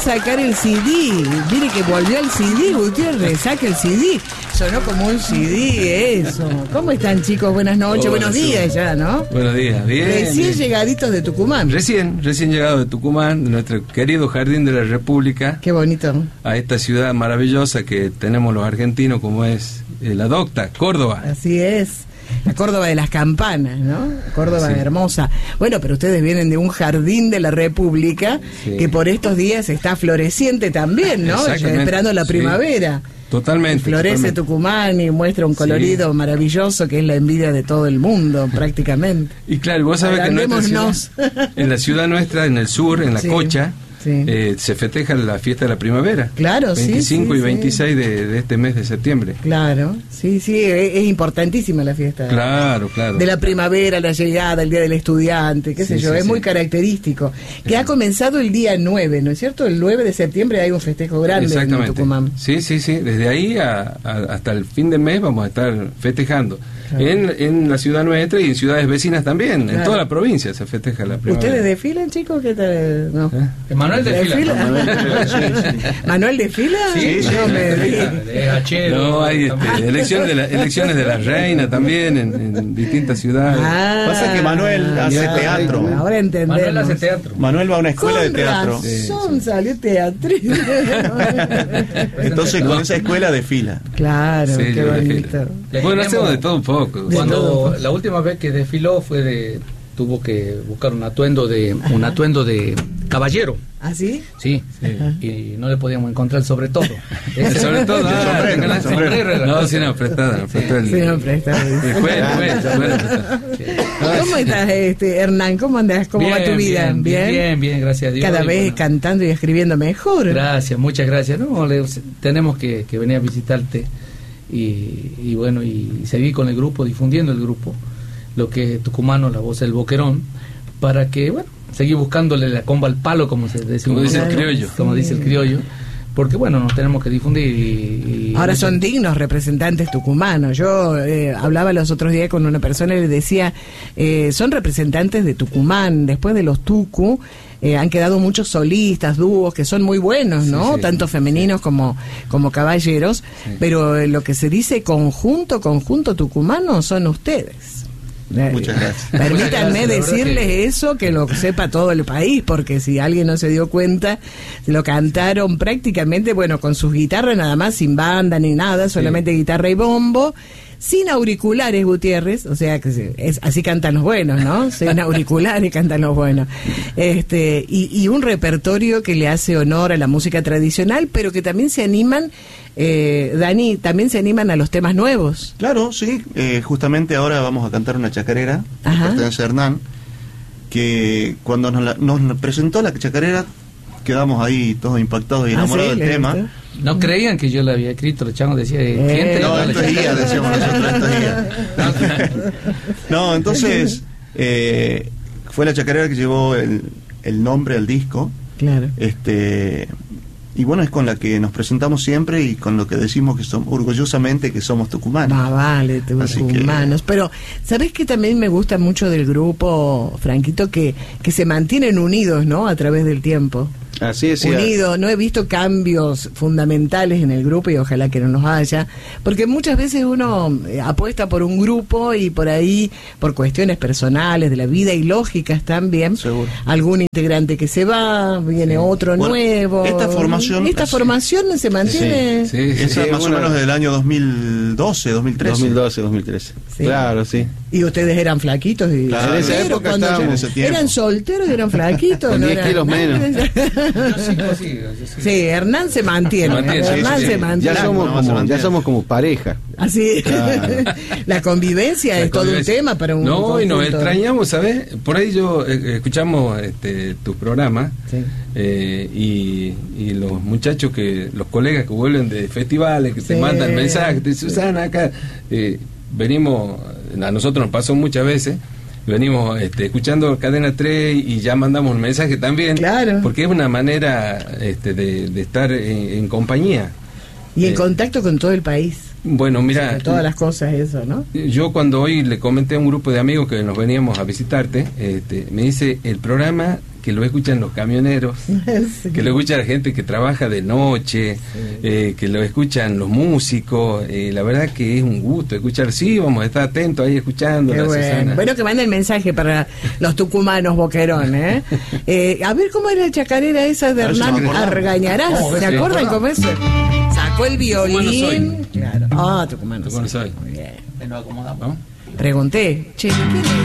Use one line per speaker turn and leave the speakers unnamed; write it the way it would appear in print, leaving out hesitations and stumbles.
sacar el CD. Mire que volvió el CD, Gutiérrez, saque el CD. Sonó como un CD eso. ¿Cómo están, chicos? Buenas noches, buenos días ya, ¿no?
Buenos días, bien.
Recién llegaditos de Tucumán.
Recién llegado de Tucumán, de nuestro querido Jardín de la República.
Qué bonito.
A esta ciudad maravillosa que tenemos los argentinos, como es la docta, Córdoba.
Así es. La Córdoba de las campanas, ¿no? Córdoba sí. Hermosa. Bueno, pero ustedes vienen de un jardín de la República que por estos días está floreciente también, ¿no? Esperando la primavera.
Sí. Totalmente.
Florece Tucumán y muestra un colorido maravilloso que es la envidia de todo el mundo, prácticamente.
Y claro, vos sabés que en la ciudad nuestra, en el sur, en la Cocha, se festeja la fiesta de la primavera.
Claro,
25 y 26 de este mes de septiembre.
Claro, es importantísima la fiesta.
Claro.
De la primavera, la llegada, el día del estudiante, qué sé yo, es muy característico. Que ha comenzado el día 9, ¿no es cierto? El 9 de septiembre hay un festejo grande en Tucumán.
Sí, desde ahí hasta el fin de mes vamos a estar festejando. Claro. En la ciudad nuestra y en ciudades vecinas también, en toda la provincia se festeja la primavera.
¿Ustedes desfilan, chicos? ¿Qué tal? No.
Manuel desfila.
¿Manuel desfila?
Sí,
no, hay elecciones de la reina también en distintas ciudades.
Pasa que Manuel hace teatro.
Ahora entendemos.
Manuel hace teatro.
Manuel va a una escuela de teatro.
Salió teatrino.
Entonces con esa escuela desfila.
Claro, qué bonito.
Bueno, hacemos de todo un poco.
Cuando la última vez que desfiló tuvo que buscar un atuendo de caballero.
¿Ah, sí?
Sí. Y no le podíamos encontrar el sobre todo.
El sobre todo,
el sombrero.
No, sí, no, prestado.
¿Cómo estás, Hernán? ¿Cómo andás? ¿Cómo va tu vida?
Bien, gracias a Dios.
Cada vez cantando y escribiendo mejor.
Gracias, muchas gracias. No, tenemos que venir a visitarte y bueno, y seguir con el grupo, difundiendo el grupo, lo que es tucumano, la voz del boquerón, para que, bueno, seguir buscándole la comba al palo, como dice el criollo. Como dice el criollo, porque bueno, nos tenemos que difundir.
Ahora son dignos representantes tucumanos. Yo hablaba los otros días con una persona y le decía, son representantes de Tucumán, después de los tucu. Han quedado muchos solistas, dúos que son muy buenos, ¿no? Tanto femeninos como caballeros, pero lo que se dice conjunto tucumano son ustedes.
Muchas gracias.
Permítanme decirles eso, que lo sepa todo el país, porque si alguien no se dio cuenta, lo cantaron prácticamente, bueno, con sus guitarras nada más, sin banda ni nada, solamente guitarra y bombo, sin auriculares, Gutiérrez, o sea que así cantan los buenos, ¿no? Sin auriculares cantan los buenos. Y un repertorio que le hace honor a la música tradicional, pero que también se animan, Dani, también se animan a los temas nuevos.
Claro, sí, justamente ahora vamos a cantar una chacarera, que pertenece a Hernán, que cuando nos presentó la chacarera, quedamos ahí todos impactados y enamorados del tema.
¿Gustó?
No creían que yo la había escrito, los chavos decían,
no, estos días, decíamos nosotros, estos días. No, entonces, fue la chacarera que llevó el nombre al disco.
Claro.
Y bueno, es con la que nos presentamos siempre y con lo que decimos que somos orgullosamente que somos tucumanos.
Vale, tucumanos. Pero, ¿sabés qué también me gusta mucho del grupo, Franquito? Que se mantienen unidos, ¿no? A través del tiempo.
Así es.
Unidos, no he visto cambios fundamentales en el grupo y ojalá que no nos haya, porque muchas veces uno apuesta por un grupo y por ahí, por cuestiones personales de la vida y lógicas también,
seguro,
algún integrante que se va, viene otro nuevo.
Esta formación
se mantiene.
Sí, esa más o menos del año 2012, 2013.
2013. Sí. Claro, sí.
Y ustedes eran flaquitos y
claro, en esa época
eran solteros y eran flaquitos.
Con 10 kilos menos.
Yo
sí, Hernán se mantiene. Se mantiene.
Ya somos como pareja.
Así. Claro. La convivencia es todo un tema para un conjunto.
Y nos extrañamos, ¿sabes? Por ahí escuchamos tus programas, y los muchachos los colegas que vuelven de festivales, que te mandan mensajes, de Susana, acá venimos, a nosotros nos pasó muchas veces, venimos escuchando Cadena 3 y ya mandamos un mensaje también,
claro,
porque es una manera de estar en compañía
y en contacto con todo el país.
Bueno, mira,
sobre todas las cosas, eso, ¿no?
Yo cuando hoy le comenté a un grupo de amigos que nos veníamos a visitarte, me dice, el programa que lo escuchan los camioneros, sí. Que lo escucha la gente que trabaja de noche, sí. Que lo escuchan los músicos. La verdad que es un gusto escuchar. Sí, vamos a estar atentos ahí escuchando.
Bueno, que manden mensaje para los tucumanos, Boquerón, ¿eh? A ver cómo era la chacarera esa de Hernán Argañarás. ¿Se acuerdan cómo es? Sacó el violín. Claro. Tucumano soy. Muy bien.
Lo acomodamos.
Pregunté, che, ¿qué